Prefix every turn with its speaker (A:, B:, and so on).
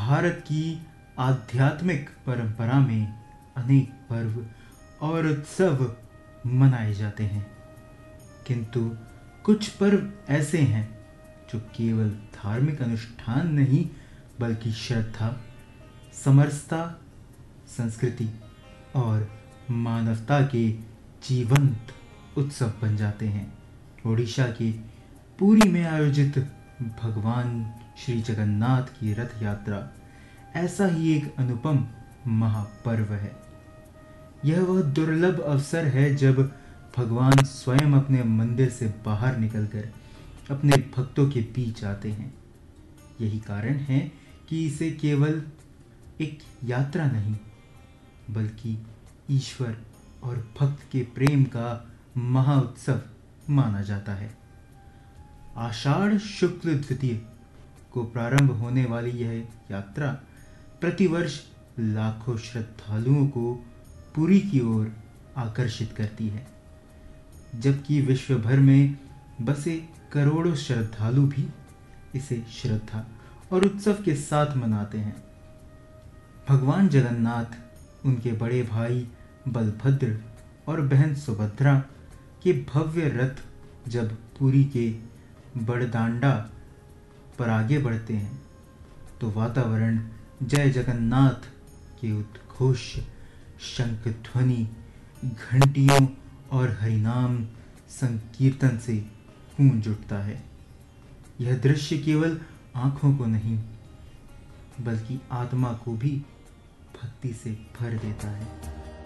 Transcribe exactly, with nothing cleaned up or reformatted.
A: भारत की आध्यात्मिक परंपरा में अनेक पर्व और उत्सव मनाए जाते हैं, किंतु कुछ पर्व ऐसे हैं जो केवल धार्मिक अनुष्ठान नहीं बल्कि श्रद्धा, समरसता, संस्कृति और मानवता के जीवंत उत्सव बन जाते हैं। ओडिशा के पुरी में आयोजित भगवान श्री जगन्नाथ की रथ यात्रा ऐसा ही एक अनुपम महापर्व है। यह वह दुर्लभ अवसर है जब भगवान स्वयं अपने मंदिर से बाहर निकलकर अपने भक्तों के बीच आते हैं। यही कारण है कि इसे केवल एक यात्रा नहीं बल्कि ईश्वर और भक्त के प्रेम का महाउत्सव माना जाता है। आषाढ़ शुक्ल द्वितीय को प्रारंभ होने वाली यह यात्रा प्रतिवर्ष लाखों श्रद्धालुओं को पुरी की ओर आकर्षित करती है, जबकि विश्व भर में बसे करोड़ों श्रद्धालु भी इसे श्रद्धा और उत्सव के साथ मनाते हैं। भगवान जगन्नाथ, उनके बड़े भाई बलभद्र और बहन सुभद्रा के भव्य रथ जब पुरी के बड़दांडा पर आगे बढ़ते हैं तो वातावरण जय जगन्नाथ के उद्घोष, शंख ध्वनि, घंटियों और हरिनाम संकीर्तन से गूंज उठता है। यह दृश्य केवल आंखों को नहीं बल्कि आत्मा को भी भक्ति से भर देता है।